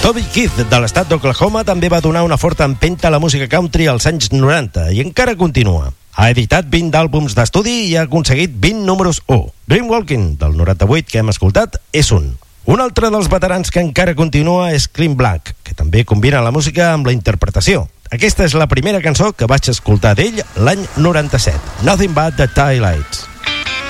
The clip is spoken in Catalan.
Toby Keith, de l'estat d'Oklahoma, també va donar una forta empenta a la música country als anys 90 i encara continua. Ha editat 20 àlbums d'estudi i ha aconseguit 20 números 1. Dreamwalking, del 98, que hem escoltat, és un. Un altre dels veterans que encara continua és Clint Black, que també combina la música amb la interpretació. Aquesta és la primera cançó que vaig escoltar d'ell l'any 97, Nothing But the Taillights.